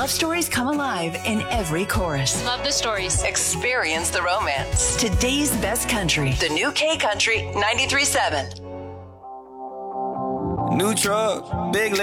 love stories come alive in every chorus. Love the stories. Experience the romance. Today's best country. The new K Country 93.7. New truck, big